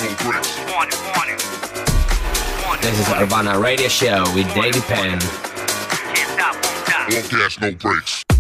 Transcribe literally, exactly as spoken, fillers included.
This is Urbana Radio Show with David Penn. Won't gas, no brakes.